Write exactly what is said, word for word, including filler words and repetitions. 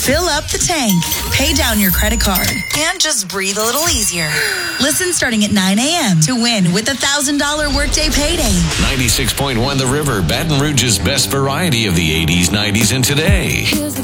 Fill up the tank, pay down your credit card, and just breathe a little easier. Listen starting at nine a.m. to win with a one thousand dollars workday payday. ninety-six point one The River, Baton Rouge's best variety of the eighties, nineties, and today.